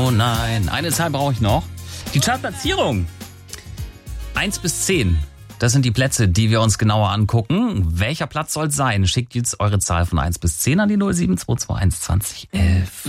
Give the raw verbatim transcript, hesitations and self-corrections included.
oh nein. Eine Zahl brauche ich noch. Die Chartplatzierung. eins bis zehn. Das sind die Plätze, die wir uns genauer angucken. Welcher Platz soll es sein? Schickt jetzt eure Zahl von eins bis zehn an die null sieben zwei zwei eins zwanzig elf.